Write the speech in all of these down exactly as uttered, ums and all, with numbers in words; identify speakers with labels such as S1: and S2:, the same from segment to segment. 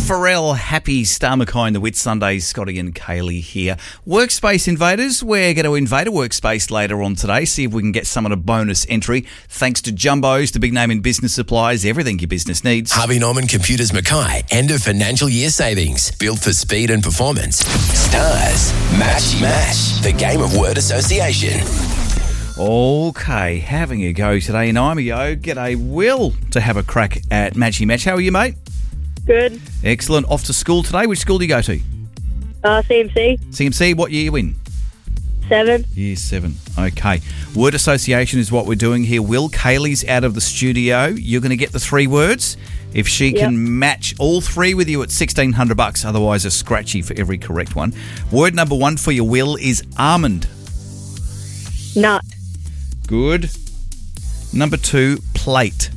S1: Pharrell, Happy, Star McCoy and the Wit Sundays, Scotty and Kaylee here. Workspace invaders, we're going to invade a workspace later on today, see if we can get someone a bonus entry. Thanks to Jumbo's, the big name in business supplies, everything your business needs.
S2: Harvey Norman Computers Mackay, end of financial year savings, built for speed and performance. Stars, Matchy Match, the game of word association.
S1: Okay, having a go today in Imeo. G'day, Will, to have a crack at Matchy Match. How are you, mate?
S3: Good.
S1: Excellent. Off to school today. Which school do you go to?
S3: Uh, C M C.
S1: C M C, what year you in?
S3: Seven.
S1: Year seven. Okay. Word association is what we're doing here. Will, Kaylee's out of the studio. You're going to get the three words. If she
S3: Yep.
S1: can match all three with you at sixteen hundred bucks, otherwise a scratchy for every correct one. Word number one for your Will is almond.
S3: Nut.
S1: Good. Number two, plate.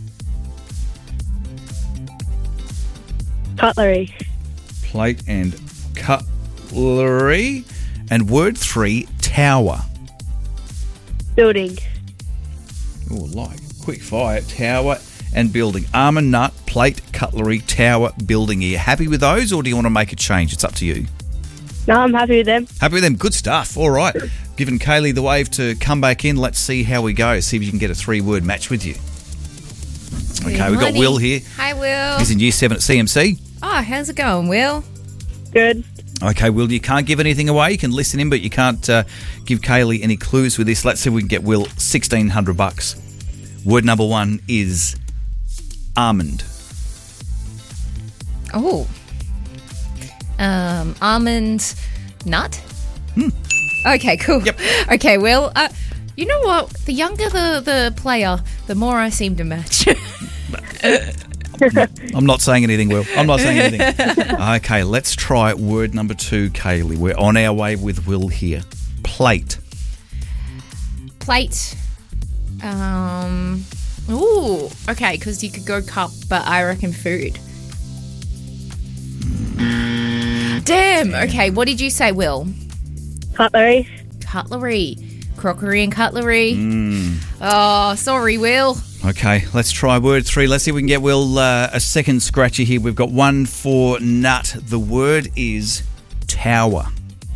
S3: Cutlery.
S1: Plate and cutlery. And word three, tower.
S3: Building.
S1: Oh, like quick fire, tower and building. Almond, nut, plate, cutlery, tower, building. Are you happy with those, or do you want to make a change? It's up to you.
S3: No, I'm happy with them.
S1: Happy with them. Good stuff. All right. Giving Kaylee the wave to come back in. Let's see how we go. See if you can get a three-word match with you. Okay,
S4: Good
S1: we've got
S4: morning.
S1: Will here.
S4: Hi, Will.
S1: He's in year seven at C M C.
S4: Oh, how's it going, Will?
S3: Good.
S1: Okay, Will, you can't give anything away. You can listen in, but you can't uh, give Kaylee any clues with this. Let's see if we can get Will sixteen hundred bucks. Word number one is almond.
S4: Oh. Um, almond nut?
S1: Hmm.
S4: Okay, cool.
S1: Yep.
S4: Okay, Will, uh, you know what? The younger the, the player, the more I seem to match.
S1: I'm not saying anything, Will. I'm not saying anything. Okay, let's try word number two, Kaylee. We're on our way with Will here. Plate.
S4: Plate. Um. Ooh. Okay, because you could go cup, but I reckon food. Damn. Okay, what did you say, Will?
S3: Cutlery.
S4: Cutlery. Crockery and cutlery.
S1: Mm.
S4: Oh, sorry, Will.
S1: Okay, let's try word three. Let's see if we can get Will uh, a second scratcher here. We've got one for nut. The word is tower.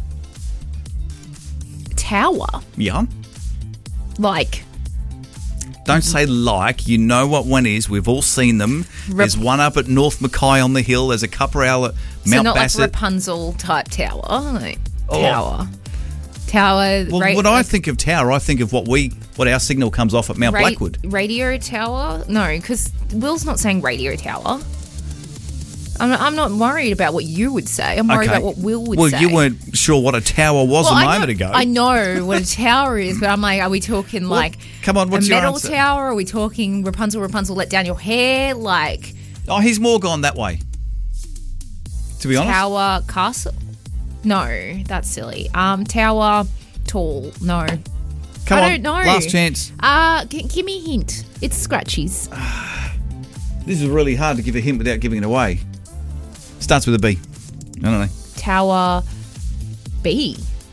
S4: Tower.
S1: Yeah.
S4: Like.
S1: Don't say like. You know what one is. We've all seen them.
S4: Rap-
S1: There's one up at North Mackay on the hill. There's a couple out at
S4: So
S1: Mount
S4: not
S1: Bassett.
S4: like Rapunzel type tower. Like
S1: Oh.
S4: tower. Tower.
S1: well,
S4: ra-
S1: when I think of tower, I think of what we, what our signal comes off at Mount
S4: ra-
S1: Blackwood.
S4: Radio tower? No, because Will's not saying radio tower. I'm not, I'm not worried about what you would say. I'm worried
S1: Okay.
S4: about what Will would
S1: well,
S4: say.
S1: you weren't sure what a tower was
S4: Well,
S1: a
S4: I
S1: moment
S4: know,
S1: ago.
S4: I know what a tower is, but I'm like, are we talking like
S1: come on, what's
S4: a
S1: your
S4: metal
S1: answer?
S4: tower? Are we talking Rapunzel, Rapunzel, let down your hair? Like
S1: Oh, he's more gone that way. To be honest.
S4: tower castle? No, that's silly. Um, tower tall? No.
S1: Come
S4: I
S1: on,
S4: don't know.
S1: last chance.
S4: Uh, g- give me a hint. It's scratchies.
S1: This is really hard to give a hint without giving it away. Starts with a B. I don't know.
S4: Tower B.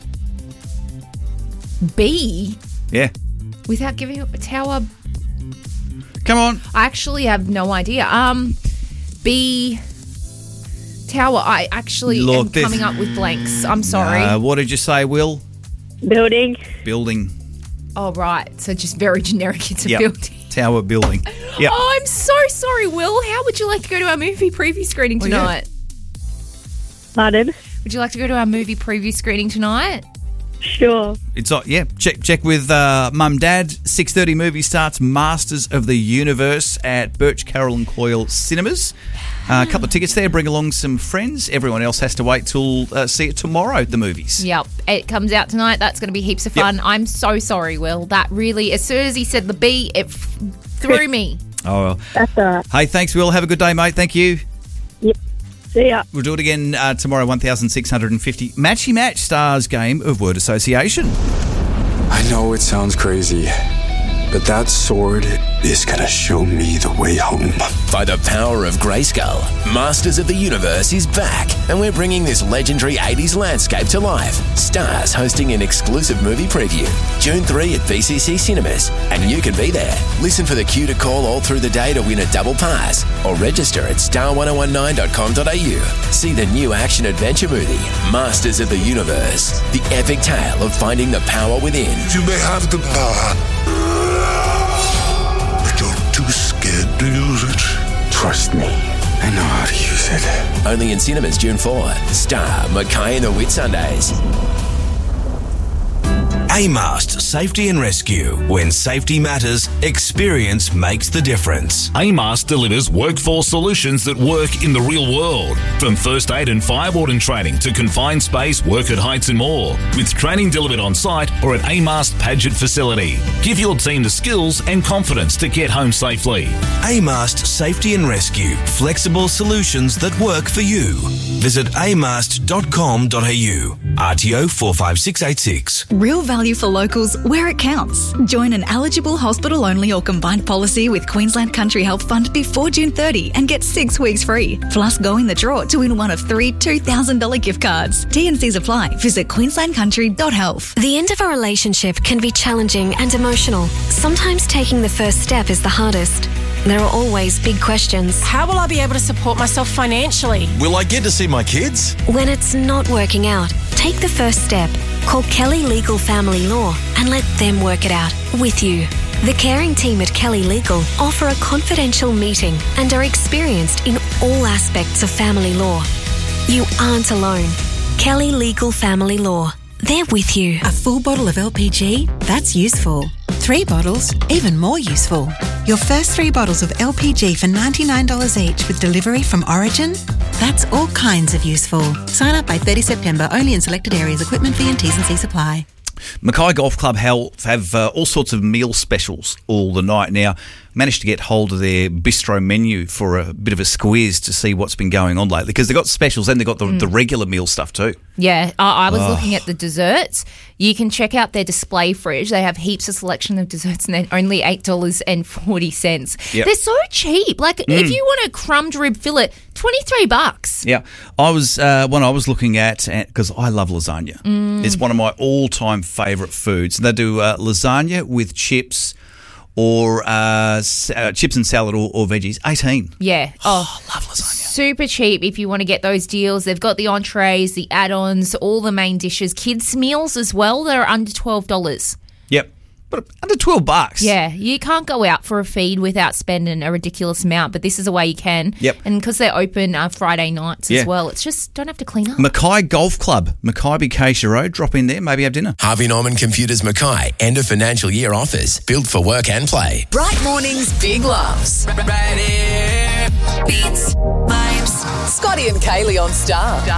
S4: B?
S1: Yeah.
S4: Without giving a tower.
S1: Come on.
S4: I actually have no idea. Um, B. Tower. I actually
S1: Look,
S4: am
S1: this-
S4: coming up with blanks. I'm sorry.
S1: Uh, what did you say, Will?
S3: Building.
S1: Building.
S4: Oh, right. So just very generic. It's a
S1: Yep.
S4: building.
S1: Tower building. Yep.
S4: Oh, I'm so sorry, Will. How would you like to go to our movie preview screening
S1: Oh, yeah.
S4: tonight?
S3: Pardon?
S4: Would you like to go to our movie preview screening tonight?
S3: Sure.
S1: It's uh, yeah. Check check with uh, Mum, Dad. six thirty movie starts. Masters of the Universe at Birch, Carroll and Coyle Cinemas. Uh, a couple of tickets there. Bring along some friends. Everyone else has to wait till uh, see it tomorrow at the movies.
S4: Yep. It comes out tonight. That's going to be heaps of fun.
S1: Yep.
S4: I'm so sorry, Will. That really, as soon as he said the B, it f- threw me.
S1: Oh well.
S3: That's all right.
S1: Hey, thanks, Will. Have a good day, mate. Thank you.
S3: Yep. See ya.
S1: We'll do it again uh, tomorrow. one thousand six hundred fifty. Matchy Match Stars game of word association.
S5: I know it sounds crazy, but that sword is gonna show me the way home.
S2: By the power of Grayskull, Masters of the Universe is back, and we're bringing this legendary eighties landscape to life. Stars hosting an exclusive movie preview, June third at B C C Cinemas, and you can be there. Listen for the cue to call all through the day to win a double pass, or register at star one oh one nine dot com dot a u. See the new action-adventure movie, Masters of the Universe, the epic tale of finding the power within.
S6: You may have the power, but you're too scared to use it.
S5: Trust me, I know how to use it.
S2: Only in cinemas June fourth. Star Mackay and the Whitsundays.
S7: A-Mast Safety and Rescue. When safety matters, experience makes the difference.
S8: A-Mast delivers workforce solutions that work in the real world. From first aid and fire warden training to confined space, work at heights and more. With training delivered on site or at A-Mast Paget facility. Give your team the skills and confidence to get home safely.
S7: A-Mast Safety and Rescue. Flexible solutions that work for you. Visit a mast dot com dot a u. R T O four five six eight six.
S9: Real value for locals where it counts. Join an eligible hospital-only or combined policy with Queensland Country Health Fund before June thirtieth and get six weeks free. Plus, go in the draw to win one of three two thousand dollars gift cards. T and Cs apply. Visit queensland country dot health.
S10: The end of a relationship can be challenging and emotional. Sometimes taking the first step is the hardest. There are always big questions.
S11: How will I be able to support myself financially?
S12: Will I get to see my kids?
S10: When it's not working out, take the first step. Call Kelly Legal Family Law and let them work it out with you. The caring team at Kelly Legal offer a confidential meeting and are experienced in all aspects of family law. You aren't alone. Kelly Legal Family Law. They're with you.
S13: A full bottle of L P G? That's useful. Three bottles? Even more useful. Your first three bottles of L P G for ninety-nine dollars each with delivery from Origin? That's all kinds of useful. Sign up by thirtieth September, only in selected areas. Equipment fee and T's and C's apply.
S1: Mackay Golf Club have uh, all sorts of meal specials all the night. Now, managed to get hold of their bistro menu for a bit of a squeeze to see what's been going on lately, because they've got specials and they've got the, mm. the regular meal stuff too.
S4: Yeah, I, I was
S1: oh.
S4: looking at the desserts. You can check out their display fridge. They have heaps of selection of desserts and they're only eight dollars and forty cents. Yep. They're so cheap. Like, mm. if you want a crumbed rib fillet, twenty-three bucks.
S1: Yeah. I was, uh, one I was looking at, because I love lasagna.
S4: Mm.
S1: It's one of my all-time favourite foods. They do uh, lasagna with chips, or uh, uh, chips and salad or, or veggies, eighteen.
S4: Yeah.
S1: Oh, oh, love lasagna.
S4: Super cheap if you want to get those deals. They've got the entrees, the add-ons, all the main dishes. Kids' meals as well, they're under twelve dollars.
S1: Yep. But under twelve bucks.
S4: Yeah, you can't go out for a feed without spending a ridiculous amount, but this is a way you can.
S1: Yep.
S4: And because they're open uh, Friday nights
S1: yeah.
S4: as well, it's just don't have to clean up.
S1: Mackay Golf Club, Mackay Keisha Road. Drop in there, maybe have dinner.
S2: Harvey Norman Computers Mackay, end of financial year offers, built for work and play.
S14: Bright mornings, big loves. Right here. Beats, vibes. Scotty and Kaylee on Star.